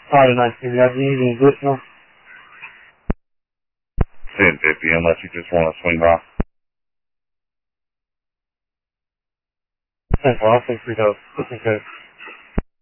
Friday night, do you need any additional? 10:50, unless you just want to swing by. 10-4, I'll take 3 goes. Okay.